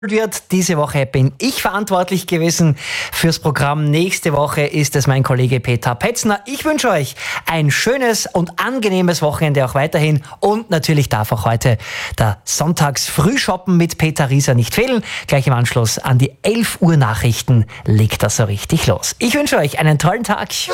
wird. Diese Woche bin ich verantwortlich gewesen fürs Programm. Nächste Woche ist es mein Kollege Peter Petzner. Ich wünsche euch ein schönes und angenehmes Wochenende auch weiterhin. Und natürlich darf auch heute der Sonntagsfrühshoppen mit Peter Rieser nicht fehlen. Gleich im Anschluss an die 11 Uhr Nachrichten legt das so richtig los. Ich wünsche euch einen tollen Tag.